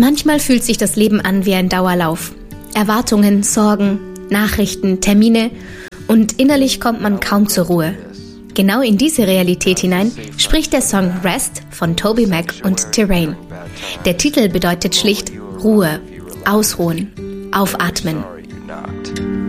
Manchmal fühlt sich das Leben an wie ein Dauerlauf. Erwartungen, Sorgen, Nachrichten, Termine und innerlich kommt man kaum zur Ruhe. Genau in diese Realität hinein spricht der Song Rest von TobyMac und Terrain. Der Titel bedeutet schlicht Ruhe, Ausruhen, Aufatmen.